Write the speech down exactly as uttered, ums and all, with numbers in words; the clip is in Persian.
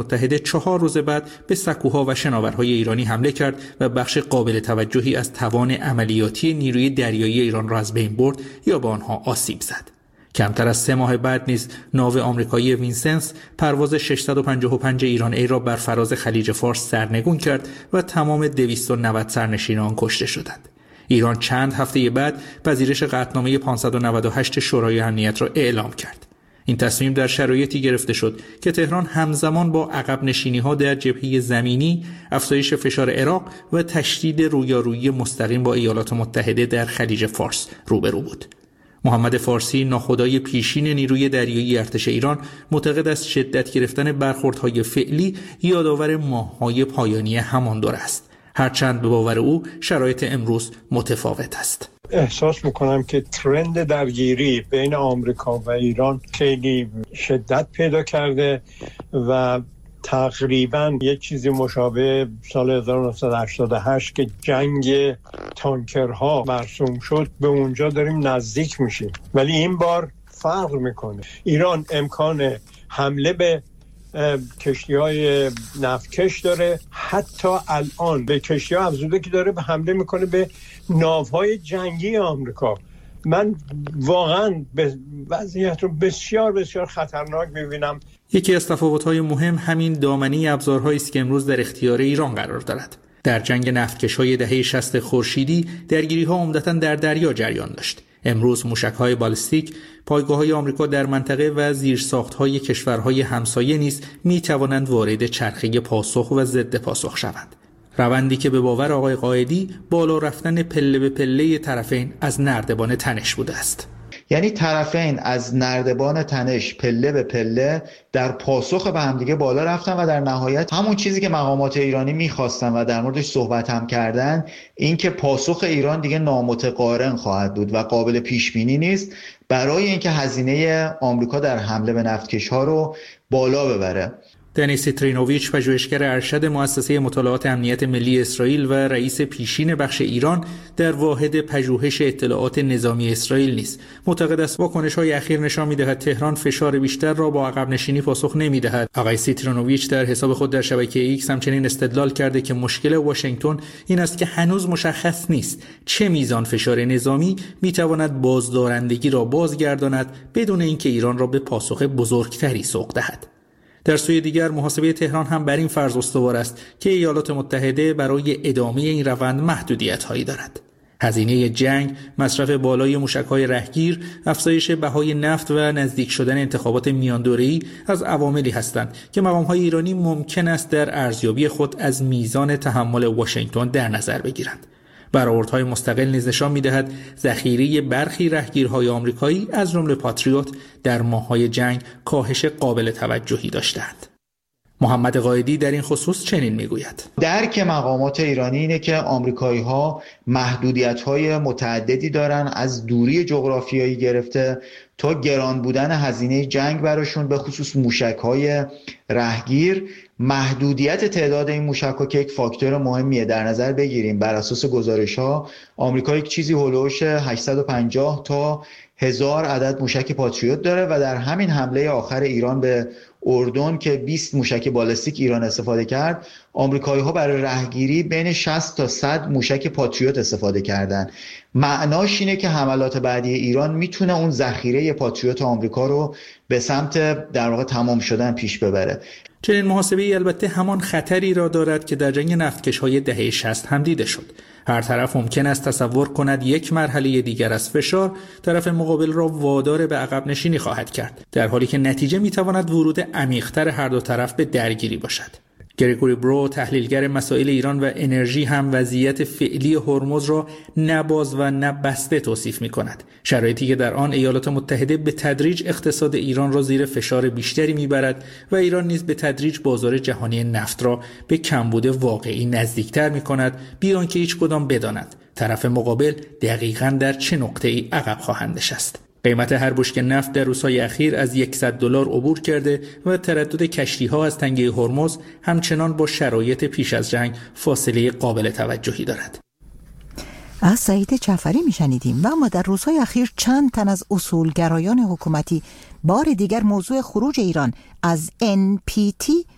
متحده چهار روز بعد به سکوها و شناورهای ایرانی حمله کرد و بخش قابل توجهی از توان عملیاتی نیروی دریایی ایران را از بین برد یا به آنها آسیب زد. کمتر از سه ماه بعد نیز ناو آمریکایی وینسنس پرواز ششصد و پنجاه و پنج ایران ای را بر فراز خلیج فارس سرنگون کرد و تمام دویست و نود سرنشینان کشته شدند. ایران چند هفته بعد پذیرش قطعنامه پانصد و نود و هشت شورای امنیت را اعلام کرد. این تصمیم در شرایطی گرفته شد که تهران همزمان با عقب نشینی‌ها در جبهه زمینی، افزایش فشار عراق و تشدید رویارویی مستقیم با ایالات متحده در خلیج فارس روبرو بود. محمد فارسی، ناخدای پیشین نیروی دریایی ارتش ایران، معتقد است شدت گرفتن برخوردهای فعلی یادآور ماه‌های پایانی همان دور است. هرچند به باور او شرایط امروز متفاوت است. احساس میکنم که ترند درگیری بین آمریکا و ایران خیلی شدت پیدا کرده و تقریبا یک چیزی مشابه سال هزار و نهصد و هشتاد و هشت که جنگ تانکرها مرسوم شد به اونجا داریم نزدیک میشیم، ولی این بار فرق میکنه. ایران امکان حمله به کشتی‌های نفتکش داره، حتی الان به کشتی‌ها افزوده که داره به حمله میکنه به ناوهای جنگی آمریکا. من واقعا وضعیت رو بسیار بسیار خطرناک می‌بینم. یکی از تفاوت‌های مهم همین دامنه ابزارهایی است که امروز در اختیار ایران قرار دارد. در جنگ نفتکش‌های دهه شصت خورشیدی درگیری‌ها عمدتاً در دریا جریان داشت. امروز موشک‌های بالستیک، پایگاه‌های آمریکا در منطقه و زیرساخت‌های کشورهای همسایه نیز می‌توانند وارد چرخه پاسخ و ضد پاسخ شوند. روندی که به باور آقای قائدی بالا رفتن پله به پله طرفین از نردبان تنش بوده است. یعنی طرفین از نردبان تنش پله به پله در پاسخ به همدیگه بالا رفتن و در نهایت همون چیزی که مقامات ایرانی میخواستن و در موردش صحبت هم کردن، این که پاسخ ایران دیگه نامتقارن خواهد بود و قابل پیش بینی نیست برای اینکه هزینه آمریکا در حمله به نفتکش‌ها رو بالا ببره. دنیس ترینوویچ، پژوهشگر ارشد مؤسسه مطالعات امنیت ملی اسرائیل و رئیس پیشین بخش ایران در واحد پژوهش اطلاعات نظامی اسرائیل نیز معتقد است واکنش‌های اخیر نشان می‌دهد تهران فشار بیشتر را با عقب نشینی پاسخ نمی‌دهد. آقای ترینوویچ در حساب خود در شبکه ایکس همچنین استدلال کرده که مشکل واشنگتن این است که هنوز مشخص نیست چه میزان فشار نظامی می‌تواند بازدارندگی را بازگرداند بدون اینکه ایران را به پاسخ بزرگتری سوق دهد. در سوی دیگر محاسبه تهران هم بر این فرض استوار است که ایالات متحده برای ادامه این روند محدودیت‌هایی دارد. هزینه جنگ، مصرف بالای موشک‌های رهگیر، افزایش بهای نفت و نزدیک شدن انتخابات میاندوره‌ای از عواملی هستند که مقام‌های ایرانی ممکن است در ارزیابی خود از میزان تحمل واشنگتن در نظر بگیرند. برآوردهای مستقل نیز نشان می‌دهد ذخیره برخی رهگیرهای آمریکایی از جمله پاتریوت در ماه‌های جنگ کاهش قابل توجهی داشتند. محمد قائدی در این خصوص چنین میگوید: درک مقامات ایرانی اینه که آمریکایی‌ها محدودیت‌های متعددی دارن، از دوری جغرافیایی گرفته تا گران بودن هزینه جنگ براشون، به خصوص موشک‌های رهگیر. محدودیت تعداد این موشک‌ها که یک فاکتور مهمیه. در نظر بگیریم بر اساس گزارش‌ها آمریکا یک چیزی هولوش هشتصد و پنجاه تا هزار عدد موشک پاتریوت داره و در همین حمله آخر ایران به اردن که بیست موشک بالستیک ایران استفاده کرد، آمریکایی‌ها برای رهگیری بین شصت تا صد موشک پاتریوت استفاده کردن. معناش اینه که حملات بعدی ایران میتونه اون ذخیره پاتریوت آمریکا رو به سمت در واقع تمام شدن پیش ببره. چنین محاسبه‌ای البته همان خطری را دارد که در جنگ نفتکش‌های دهه شصت هم دیده شد. هر طرف ممکن است تصور کند یک مرحله دیگر از فشار طرف مقابل را وادار به عقب نشینی خواهد کرد، در حالی که نتیجه می‌تواند ورود عمیق‌تر هر دو طرف به درگیری باشد. گریگوری برو، تحلیلگر مسائل ایران و انرژی، هم وضعیت فعلی هرمز را نه باز و نه بسته توصیف می‌کند. شرایطی که در آن ایالات متحده به تدریج اقتصاد ایران را زیر فشار بیشتری می‌برد و ایران نیز به تدریج بازار جهانی نفت را به کمبود واقعی نزدیکتر می‌کند، بی آنکه هیچ کدام بداند طرف مقابل دقیقاً در چه نقطه‌ای عقب خواهند نشست. قیمت هر بشکه نفت در روزهای اخیر از صد دلار عبور کرده و تردد کشتی‌ها از تنگه هرمز همچنان با شرایط پیش از جنگ فاصله قابل توجهی دارد. از سعید جعفری میشنیدیم. و اما در روزهای اخیر چند تن از اصولگرایان حکومتی بار دیگر موضوع خروج ایران از ان پی تی